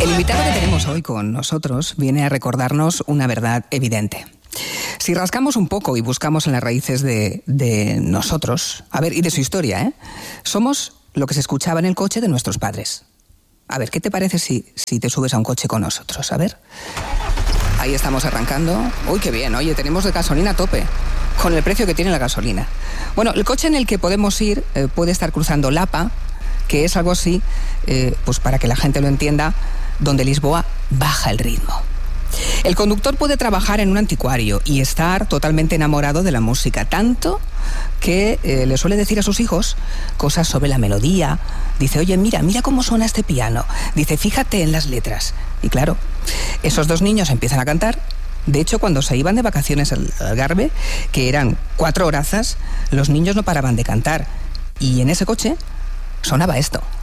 El invitado que tenemos hoy con nosotros viene a recordarnos una verdad evidente. Si rascamos un poco y buscamos en las raíces de nosotros, a ver, y de su historia, somos lo que se escuchaba en el coche de nuestros padres. A ver, ¿qué te parece si te subes a un coche con nosotros? A ver. Ahí estamos arrancando. Uy, qué bien, oye, tenemos de gasolina a tope, con el precio que tiene la gasolina. Bueno, el coche en el que podemos ir puede estar cruzando Lapa, que es algo así, pues para que la gente lo entienda, donde Lisboa baja el ritmo. El conductor puede trabajar en un anticuario y estar totalmente enamorado de la música, tanto que le suele decir a sus hijos cosas sobre la melodía. Dice, oye, mira cómo suena este piano. Dice, fíjate en las letras. Y claro, esos dos niños empiezan a cantar. De hecho, cuando se iban de vacaciones al Algarve, que eran 4 horazas, los niños no paraban de cantar. Y en ese coche sonaba esto.